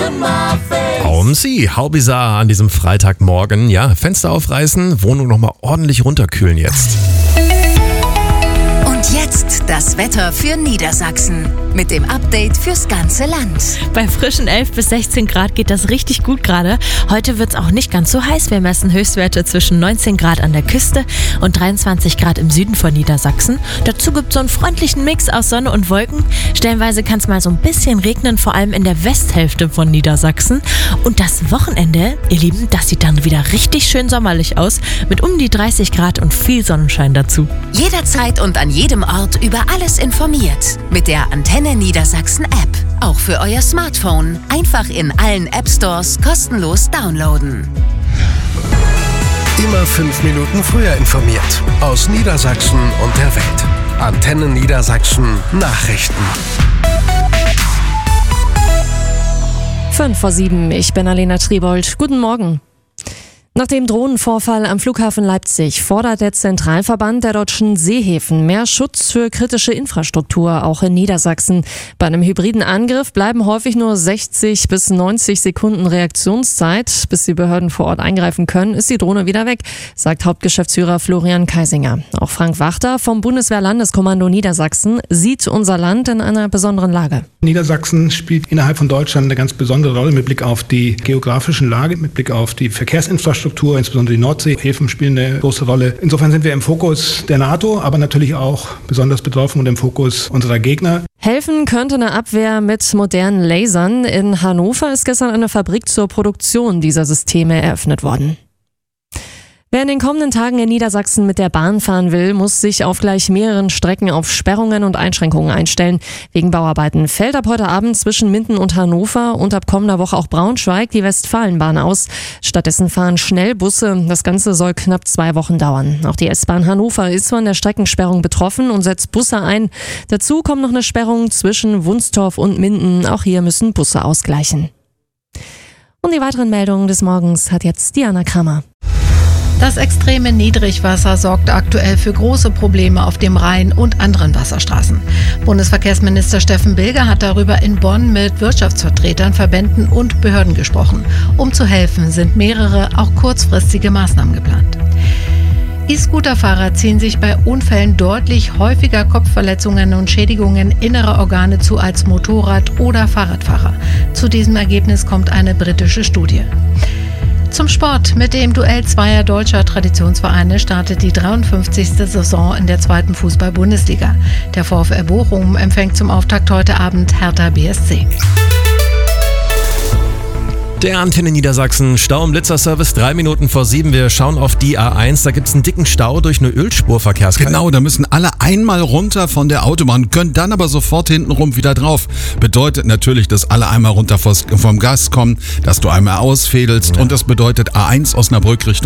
Um sie, how bizarre an diesem Freitagmorgen. Ja, Fenster aufreißen, Wohnung nochmal ordentlich runterkühlen jetzt. Und jetzt das Wetter für Niedersachsen mit dem Update fürs ganze Land. Bei frischen 11 bis 16 Grad geht das richtig gut gerade. Heute wird es auch nicht ganz so heiß. Wir messen Höchstwerte zwischen 19 Grad an der Küste und 23 Grad im Süden von Niedersachsen. Dazu gibt es so einen freundlichen Mix aus Sonne und Wolken. Stellenweise kann es mal so ein bisschen regnen, vor allem in der Westhälfte von Niedersachsen. Und das Wochenende, ihr Lieben, das sieht dann wieder richtig schön sommerlich aus, mit um die 30 Grad und viel Sonnenschein dazu. Jederzeit und an jedem Ort über alles informiert. Mit der Antenne Niedersachsen App. Auch für euer Smartphone. Einfach in allen App Stores kostenlos downloaden. Immer 5 Minuten früher informiert. Aus Niedersachsen und der Welt. Antenne Niedersachsen Nachrichten. 5:07, ich bin Alena Triebold. Guten Morgen. Nach dem Drohnenvorfall am Flughafen Leipzig fordert der Zentralverband der deutschen Seehäfen mehr Schutz für kritische Infrastruktur, auch in Niedersachsen. Bei einem hybriden Angriff bleiben häufig nur 60 bis 90 Sekunden Reaktionszeit. Bis die Behörden vor Ort eingreifen können, ist die Drohne wieder weg, sagt Hauptgeschäftsführer Florian Kaisinger. Auch Frank Wachter vom Bundeswehr-Landeskommando Niedersachsen sieht unser Land in einer besonderen Lage. Niedersachsen spielt innerhalb von Deutschland eine ganz besondere Rolle mit Blick auf die geografischen Lage, mit Blick auf die Verkehrsinfrastruktur, insbesondere die Nordseehäfen spielen eine große Rolle. Insofern sind wir im Fokus der NATO, aber natürlich auch besonders betroffen und im Fokus unserer Gegner. Helfen könnte eine Abwehr mit modernen Lasern. In Hannover ist gestern eine Fabrik zur Produktion dieser Systeme eröffnet worden. Wer in den kommenden Tagen in Niedersachsen mit der Bahn fahren will, muss sich auf gleich mehreren Strecken auf Sperrungen und Einschränkungen einstellen. Wegen Bauarbeiten fällt ab heute Abend zwischen Minden und Hannover und ab kommender Woche auch Braunschweig die Westfalenbahn aus. Stattdessen fahren Schnellbusse. Das Ganze soll knapp 2 Wochen dauern. Auch die S-Bahn Hannover ist von der Streckensperrung betroffen und setzt Busse ein. Dazu kommt noch eine Sperrung zwischen Wunstorf und Minden. Auch hier müssen Busse ausgleichen. Und die weiteren Meldungen des Morgens hat jetzt Diana Kramer. Das extreme Niedrigwasser sorgt aktuell für große Probleme auf dem Rhein und anderen Wasserstraßen. Bundesverkehrsminister Steffen Bilger hat darüber in Bonn mit Wirtschaftsvertretern, Verbänden und Behörden gesprochen. Um zu helfen, sind mehrere, auch kurzfristige Maßnahmen geplant. E-Scooter-Fahrer ziehen sich bei Unfällen deutlich häufiger Kopfverletzungen und Schädigungen innerer Organe zu als Motorrad- oder Fahrradfahrer. Zu diesem Ergebnis kommt eine britische Studie. Zum Sport. Mit dem Duell zweier deutscher Traditionsvereine startet die 53. Saison in der 2. Fußball-Bundesliga. Der VfL Bochum empfängt zum Auftakt heute Abend Hertha BSC. Der Antenne Niedersachsen Stau- und Blitzerservice 3 Minuten vor 7. Wir schauen auf die A1. Da gibt es einen dicken Stau durch eine Ölspurverkehrskreis. Genau, da müssen alle einmal runter von der Autobahn, können dann aber sofort hintenrum wieder drauf. Bedeutet natürlich, dass alle einmal runter vom Gas kommen, dass du einmal ausfädelst. Und das bedeutet A1 Osnabrück Richtung